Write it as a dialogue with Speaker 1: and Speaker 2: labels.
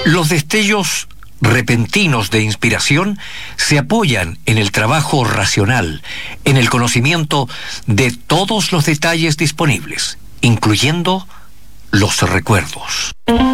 Speaker 1: Los destellos repentinos de inspiración se apoyan en el trabajo racional, en el conocimiento de todos los detalles disponibles, incluyendo los recuerdos.